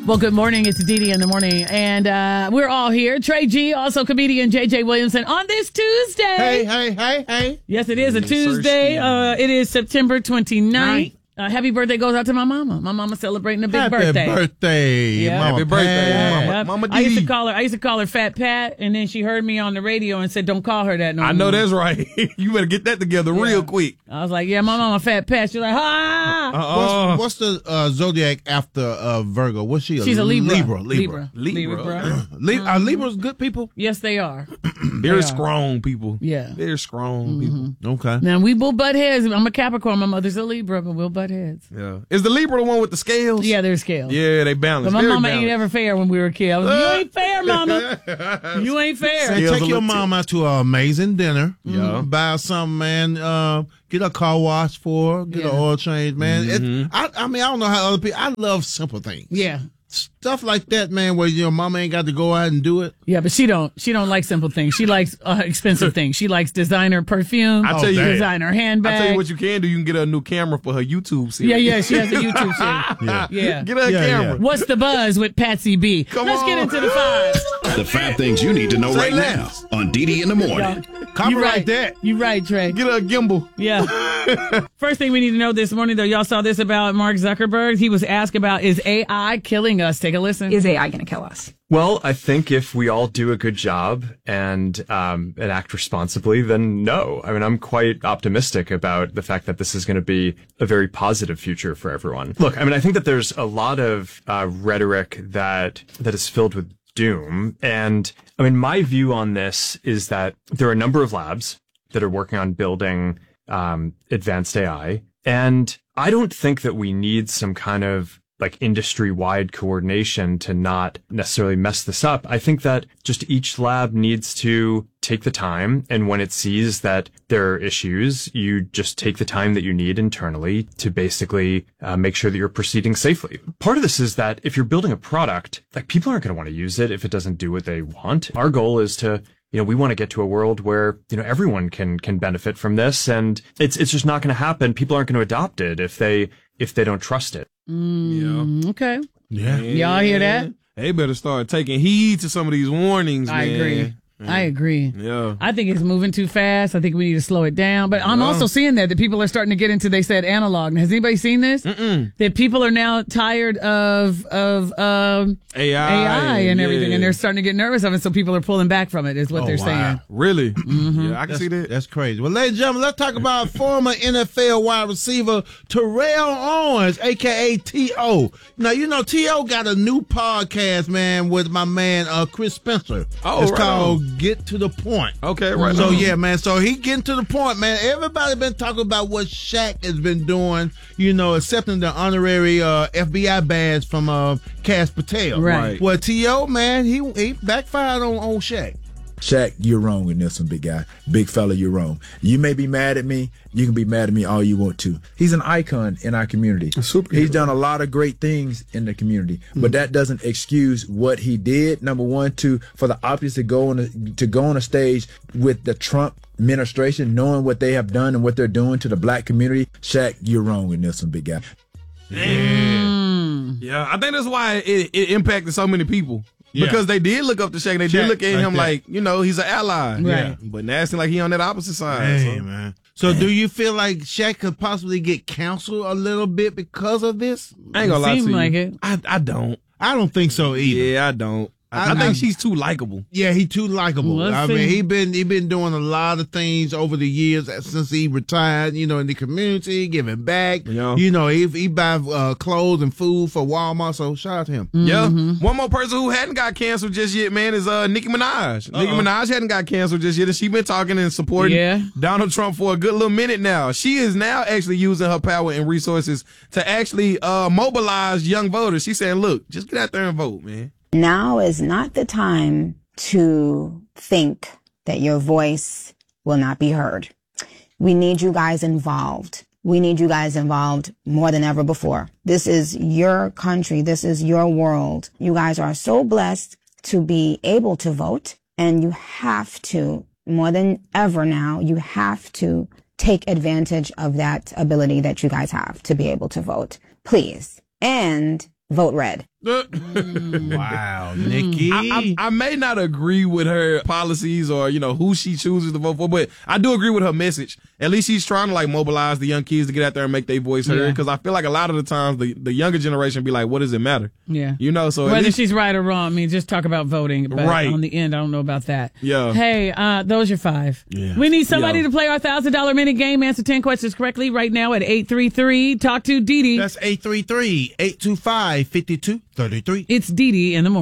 Well, good morning. It's Dee Dee in the morning. And we're all here. Trey G, also comedian JJ Williamson on this Tuesday. Hey. Yes, it is a Tuesday. It is September 29th. Happy birthday goes out to my mama. My mama's celebrating a big birthday. Happy birthday, Yeah. Mama Happy birthday, Pat. Mama D. I used to call her Fat Pat, and then she heard me on the radio and said, "Don't call her that no more." I know that's right. You better get that together real quick. I was like, "Yeah, my mama Fat Pat." She's like, "Ah." What's the zodiac after Virgo? What's she? She's a Libra. Libra. Libra. Are Libras good people? Yes, they are. Very strong people. Yeah. Very strong people. Okay. Now we will butt heads. I'm a Capricorn. My mother's a Libra, but we'll butt heads. Yeah. Is the Libra the one with the scales? Yeah, they're scales. Yeah, they balance. But my Very mama balanced. ain't ever fair when we were kids. I was like, "You ain't fair, mama. You ain't fair." And Scales take a your little mom out to an amazing dinner. Yeah. Buy something, man. Get a car wash for her. Get an oil change, man. I mean, I don't know how other people. I love simple things. Yeah. Stuff like that, man, where your mama ain't got to go out and do it. Yeah, but she don't like simple things. She likes expensive things. She likes designer perfume. I tell you, designer handbag. I tell you what you can do. You can get her a new camera for her YouTube series. Yeah, she has a YouTube series. Yeah. Get her a camera. What's the buzz with Patsy B? Let's get into the five. The 5 things you need to know right now less. on Dee Dee in the morning. Copyright that. You right, Trey. Get her a gimbal. Yeah. First thing we need to know this morning, though, y'all saw this about Mark Zuckerberg. He was asked about, is AI killing us? Take a listen. Is AI going to kill us? Well, I think if we all do a good job and act responsibly, then no. I mean, I'm quite optimistic about the fact that this is going to be a very positive future for everyone. Look, I mean, I think that there's a lot of rhetoric that is filled with doom. And I mean, my view on this is that there are a number of labs that are working on building advanced AI. And I don't think that we need some kind of like industry-wide coordination to not necessarily mess this up. I think that just each lab needs to take the time, and when it sees that there are issues, you just take the time that you need internally to basically make sure that you're proceeding safely. Part of this is that if you're building a product, like people aren't going to want to use it if it doesn't do what they want. Our goal is to we want to get to a world where, everyone can benefit from this, and it's just not going to happen. People aren't going to adopt it if they don't trust it. Okay. Yeah. Y'all hear that? They better start taking heed to some of these warnings, man. I agree. I agree. Yeah. I think it's moving too fast. I think we need to slow it down. But I'm also seeing that people are starting to get into, they said, analog. Has anybody seen this? That people are now tired of AI and everything, and they're starting to get nervous of it, so people are pulling back from it, is what they're saying. Really? Yeah, I can see that. That's crazy. Well, ladies and gentlemen, let's talk about former NFL wide receiver Terrell Owens, a.k.a. T.O. Now, T.O. got a new podcast, man, with my man Chris Spencer. Oh, it's right called Get to the Point. Okay, right. So, yeah, man. So he getting to the point, man. Everybody been talking about what Shaq has been doing, accepting the honorary FBI badge from Cass Patel. Right. Well, T.O., man, he backfired on Shaq. Shaq, you're wrong in this one, big guy. Big fella, you're wrong. You may be mad at me. You can be mad at me all you want to. He's an icon in our community. He's done a lot of great things in the community, but that doesn't excuse what he did. Number one, for the opposite to go on a stage with the Trump administration, knowing what they have done and what they're doing to the black community. Shaq, you're wrong in this one, big guy. Yeah, I think that's why it impacted so many people. Yeah. Because they did look up to Shaq. They did look at him like, he's an ally. Right. Yeah. But now it seems like he on that opposite side. Hey, man. So do you feel like Shaq could possibly get canceled a little bit because of this? I ain't gonna lie to you. Seems like it. I don't. I don't think so either. Yeah, I don't. I think she's too likable. Yeah, he too likable. Let's I see. mean, he been doing a lot of things over the years since he retired. In the community, giving back. Yeah. He buy clothes and food for Walmart. So shout out to him. Yeah. One more person who hadn't got canceled just yet, man, is Nicki Minaj. Nicki Minaj hadn't got canceled just yet, and she been talking and supporting Donald Trump for a good little minute now. She is now actually using her power and resources to actually mobilize young voters. She's saying, look, just get out there and vote, man. Now is not the time to think that your voice will not be heard. We need you guys involved. We need you guys involved more than ever before. This is your country. This is your world. You guys are so blessed to be able to vote, and you have to, more than ever now, you have to take advantage of that ability that you guys have to be able to vote. Please. And vote red. Wow, Nikki. I may not agree with her policies or, who she chooses to vote for, but I do agree with her message. At least she's trying to like mobilize the young kids to get out there and make their voice heard. Because I feel like a lot of the times the younger generation be like, what does it matter? Yeah. So whether she's right or wrong, I mean, just talk about voting. But on the end, I don't know about that. Yeah. Hey, those are 5. Yeah. We need somebody to play our $1,000 minute game. Answer 10 questions correctly right now at 833. Talk to Dee Dee. That's 833-825-5233. It's Dee Dee in the morning.